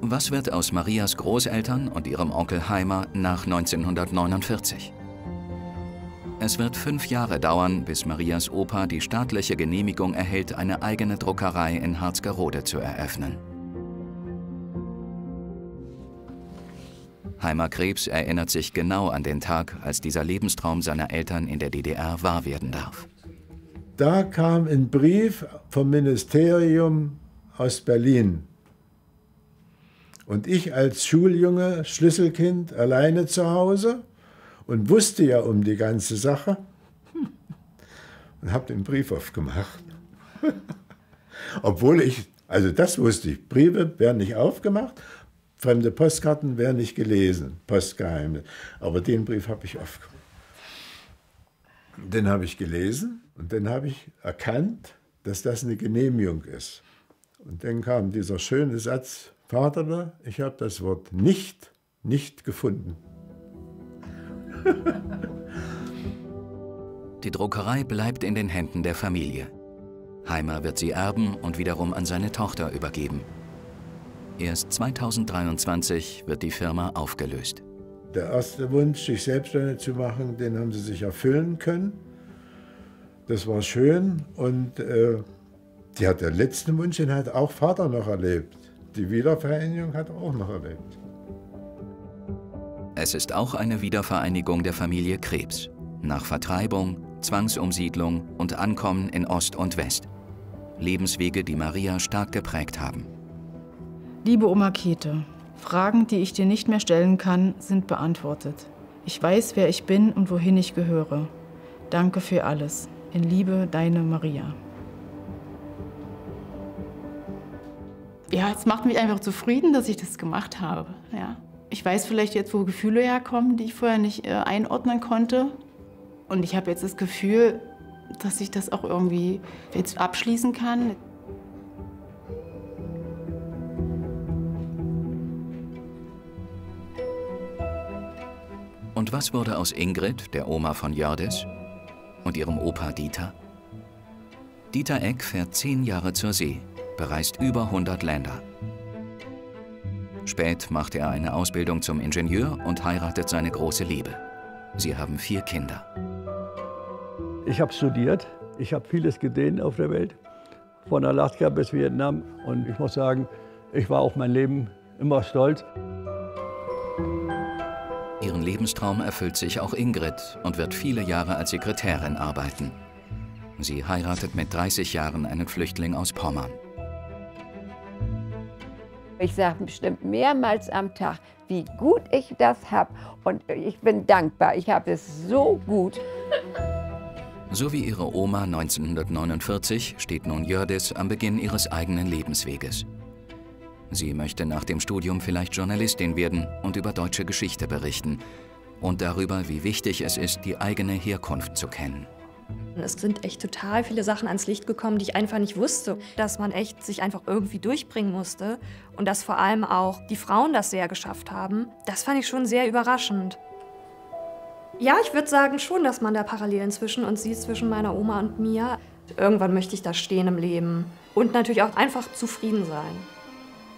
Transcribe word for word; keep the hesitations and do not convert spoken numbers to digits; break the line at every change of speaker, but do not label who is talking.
Was wird aus Marias Großeltern und ihrem Onkel Heimer nach neunzehnhundertneunundvierzig? Es wird fünf Jahre dauern, bis Marias Opa die staatliche Genehmigung erhält, eine eigene Druckerei in Harzgerode zu eröffnen. Heimer Krebs erinnert sich genau an den Tag, als dieser Lebenstraum seiner Eltern in der D D R wahr werden darf.
Da kam ein Brief vom Ministerium aus Berlin. Und ich als Schuljunge, Schlüsselkind, alleine zu Hause und wusste ja um die ganze Sache und habe den Brief aufgemacht. Obwohl ich, also das wusste ich, Briefe werden nicht aufgemacht, fremde Postkarten werden nicht gelesen, Postgeheimnis. Aber den Brief habe ich aufgemacht. Den habe ich gelesen und dann habe ich erkannt, dass das eine Genehmigung ist. Und dann kam dieser schöne Satz: Vater, ich habe das Wort nicht, nicht gefunden.
Die Druckerei bleibt in den Händen der Familie. Heimer wird sie erben und wiederum an seine Tochter übergeben. Erst zweitausenddreiundzwanzig wird die Firma aufgelöst.
Der erste Wunsch, sich selbstständig zu machen, den haben sie sich erfüllen können. Das war schön und äh, die hat den letzten Wunsch, den hat auch Vater noch erlebt. Die Wiedervereinigung hat er auch noch erlebt.
Es ist auch eine Wiedervereinigung der Familie Krebs. Nach Vertreibung, Zwangsumsiedlung und Ankommen in Ost und West. Lebenswege, die Maria stark geprägt haben.
Liebe Oma Käthe, Fragen, die ich dir nicht mehr stellen kann, sind beantwortet. Ich weiß, wer ich bin und wohin ich gehöre. Danke für alles. In Liebe, deine Maria. Ja, es macht mich einfach zufrieden, dass ich das gemacht habe. Ja. Ich weiß vielleicht jetzt, wo Gefühle herkommen, die ich vorher nicht äh, einordnen konnte. Und ich habe jetzt das Gefühl, dass ich das auch irgendwie jetzt abschließen kann.
Und was wurde aus Ingrid, der Oma von Jördis, und ihrem Opa Dieter? Dieter Eck fährt zehn Jahre zur See, bereist über hundert Länder. Spät macht er eine Ausbildung zum Ingenieur und heiratet seine große Liebe. Sie haben vier Kinder.
Ich habe studiert, ich habe vieles gesehen auf der Welt, von Alaska bis Vietnam. Und ich muss sagen, ich war auch mein Leben immer stolz.
Ihren Lebenstraum erfüllt sich auch Ingrid und wird viele Jahre als Sekretärin arbeiten. Sie heiratet mit dreißig Jahren einen Flüchtling aus Pommern.
Ich sage bestimmt mehrmals am Tag, wie gut ich das habe. Und ich bin dankbar, ich habe es so gut.
So wie ihre Oma neunzehnhundertneunundvierzig steht nun Jördis am Beginn ihres eigenen Lebensweges. Sie möchte nach dem Studium vielleicht Journalistin werden und über deutsche Geschichte berichten und darüber, wie wichtig es ist, die eigene Herkunft zu kennen.
Es sind echt total viele Sachen ans Licht gekommen, die ich einfach nicht wusste. Dass man echt sich einfach irgendwie durchbringen musste und dass vor allem auch die Frauen das sehr geschafft haben, das fand ich schon sehr überraschend. Ja, ich würde sagen schon, dass man da Parallelen zwischen uns sieht, zwischen meiner Oma und mir. Irgendwann möchte ich da stehen im Leben und natürlich auch einfach zufrieden sein.